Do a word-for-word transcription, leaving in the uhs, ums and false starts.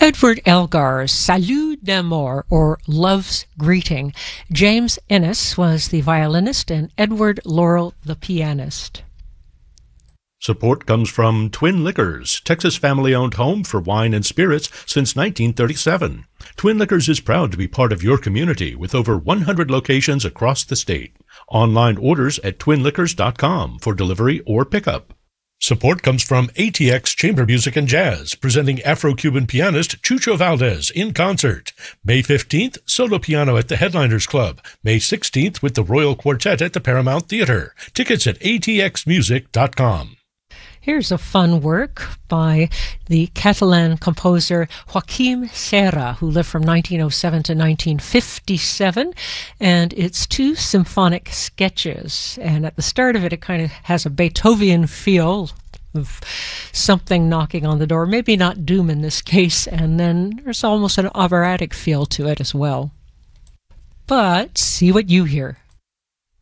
Edward Elgar's Salut d'amour, or Love's Greeting. James Ennis was the violinist and Edward Laurel the pianist. Support comes from Twin Liquors, Texas family-owned home for wine and spirits since nineteen thirty-seven. Twin Liquors is proud to be part of your community with over one hundred locations across the state. Online orders at twin liquors dot com for delivery or pickup. Support comes from A T X Chamber Music and Jazz, presenting Afro-Cuban pianist Chucho Valdez in concert. May fifteenth, solo piano at the Headliners Club. May sixteenth with the Royal Quartet at the Paramount Theater. Tickets at A T X music dot com. Here's a fun work by the Catalan composer Joaquim Serra, who lived from nineteen oh seven to nineteen fifty-seven, and it's two symphonic sketches. And at the start of it, it kind of has a Beethoven feel of something knocking on the door, maybe not doom in this case, and then there's almost an operatic feel to it as well. But see what you hear.